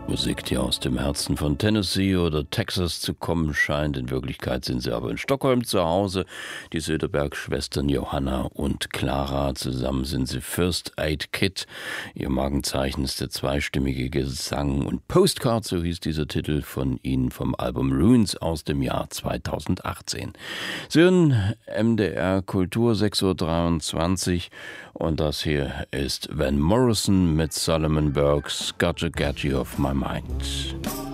Musik, die aus dem Herzen von Tennessee oder Texas zu kommen scheint. In Wirklichkeit sind sie aber in Stockholm zu Hause. Die Söderberg-Schwestern Johanna und Clara. Zusammen sind sie First Aid Kit. Ihr Markenzeichen ist der zweistimmige Gesang. Und Postcard, so hieß dieser Titel von ihnen vom Album Ruins aus dem Jahr 2018. Sie hören MDR Kultur 6:23 Uhr. Und das hier ist Van Morrison mit Solomon Burke's Got to Get You Off My Mind.